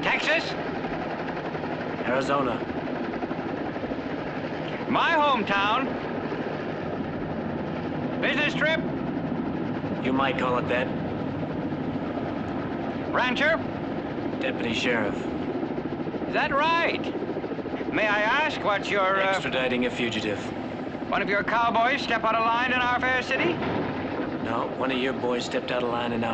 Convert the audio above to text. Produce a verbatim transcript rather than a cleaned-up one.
Texas? Arizona. My hometown. Business trip? You might call it that. Rancher? Deputy Sheriff. Is that right? May I ask what your... Uh, Extraditing a fugitive. one of your cowboys step out of line in our fair city? No, one of your boys stepped out of line in